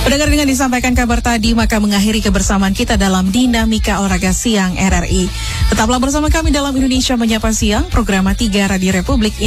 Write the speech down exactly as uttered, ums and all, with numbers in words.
Mendengar dengan disampaikan kabar tadi, maka mengakhiri kebersamaan kita dalam Dinamika Olahraga Siang R R I. Tetaplah bersama kami dalam Indonesia Menyapa Siang, program tiga Radio Republik